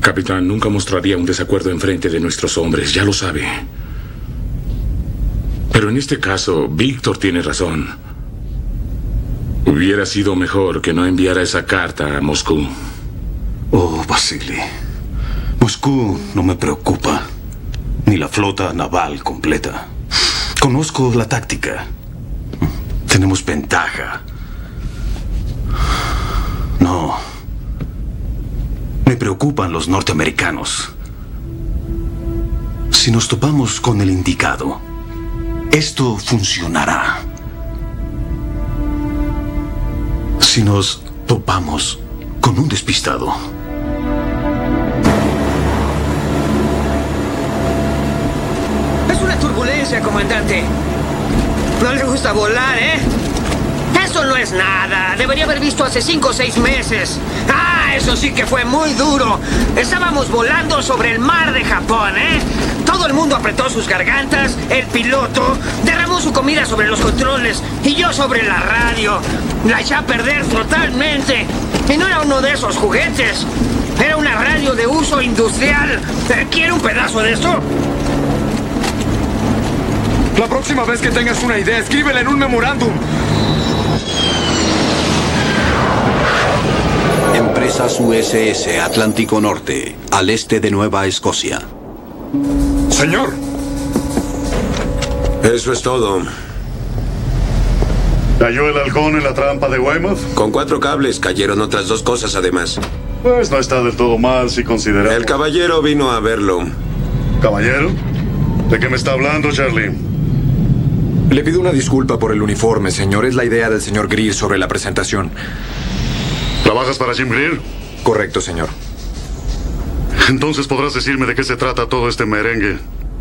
Capitán, nunca mostraría un desacuerdo enfrente de nuestros hombres, ya lo sabe. Pero en este caso, Víctor tiene razón. Hubiera sido mejor que no enviara esa carta a Moscú. Oh, Vasily. Moscú no me preocupa. Ni la flota naval completa. Conozco la táctica. Tenemos ventaja. No. Me preocupan los norteamericanos. Si nos topamos con el indicado, esto funcionará. Si nos topamos con un despistado, Es una turbulencia, comandante. No le gusta volar, ¿eh? Eso no es nada. Debería haber visto hace 5 o 6 meses. ¡Ah! Eso sí que fue muy duro. Estábamos volando sobre el mar de Japón, ¿eh? Todo el mundo apretó sus gargantas. El piloto derramó su comida sobre los controles. Y yo sobre la radio. La eché a perder totalmente. Y no era uno de esos juguetes. Era una radio de uso industrial. ¿Quiere un pedazo de esto? La próxima vez que tengas una idea, escríbela en un memorándum. Empresas USS Atlántico Norte, al este de Nueva Escocia. Señor. Eso es todo. ¿Cayó el halcón en la trampa de Weymouth? Con 4 cables cayeron otras 2 cosas además. Pues no está del todo mal si consideramos... El caballero vino a verlo. ¿Caballero? ¿De qué me está hablando, Charlie? Le pido una disculpa por el uniforme, señor. Es la idea del señor Greer sobre la presentación. ¿Trabajas para Jim Greer? Correcto, señor. Entonces podrás decirme de qué se trata todo este merengue.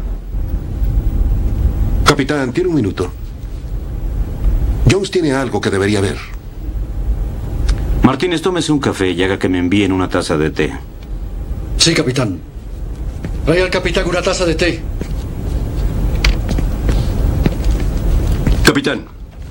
Capitán, tiene un minuto. Jones tiene algo que debería ver. Martínez, tómese un café y haga que me envíen una taza de té. Sí, capitán. Trae al capitán una taza de té. Capitán.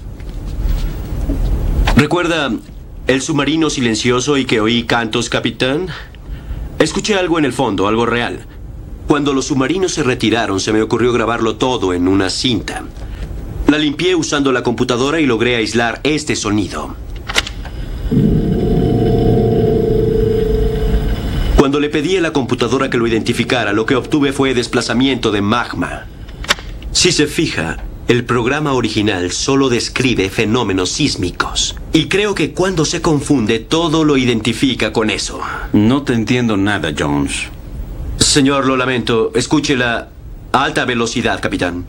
¿Recuerda el submarino silencioso y que oí cantos, capitán? Escuché algo en el fondo, algo real. Cuando los submarinos se retiraron, se me ocurrió grabarlo todo en una cinta. La limpié usando la computadora y logré aislar este sonido. Cuando le pedí a la computadora que lo identificara, lo que obtuve fue desplazamiento de magma. Si se fija, el programa original solo describe fenómenos sísmicos. Y creo que cuando se confunde, todo lo identifica con eso. No te entiendo nada, Jones. Señor, lo lamento. Escúchela a alta velocidad, capitán.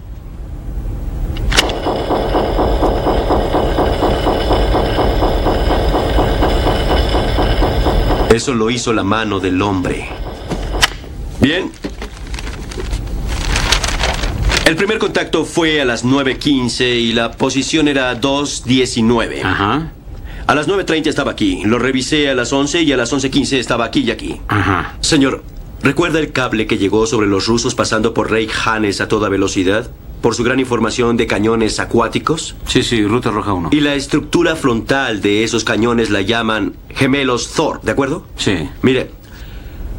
Eso lo hizo la mano del hombre. Bien. El primer contacto fue a las 9:15 y la posición era 2:19. Ajá. A las 9:30 estaba aquí. Lo revisé a las 11 y a las 11:15 estaba aquí y aquí. Ajá. Señor, ¿recuerda el cable que llegó sobre los rusos pasando por Reykjanes a toda velocidad? Por su gran información de cañones acuáticos. Sí, Ruta Roja 1. Y la estructura frontal de esos cañones la llaman gemelos Thor, ¿de acuerdo? Sí. Mire,